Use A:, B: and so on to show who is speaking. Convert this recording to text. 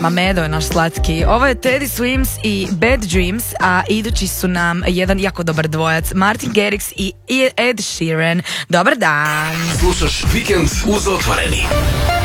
A: Medo je naš slatki. Ovo je Teddy Swims i Bad Dreams, a idući su nam jedan jako dobar dvojac, Martin Garrix i Ed Sheeran. Dobar dan.
B: Slušaš Vikend uz Otvoreni.